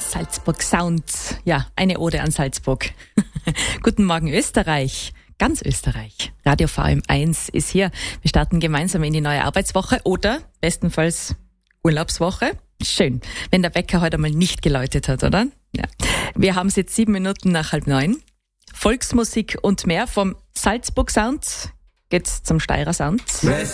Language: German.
Salzburg Sound. Ja, eine Ode an Salzburg. Guten Morgen Österreich. Ganz Österreich. Radio VM1 ist hier. Wir starten gemeinsam in die neue Arbeitswoche oder bestenfalls Urlaubswoche. Schön, wenn der Wecker heute mal nicht geläutet hat, oder? Ja. Wir haben es jetzt 7 Minuten nach 8:30. Volksmusik und mehr vom Salzburg Sound geht's zum Steirer Sound.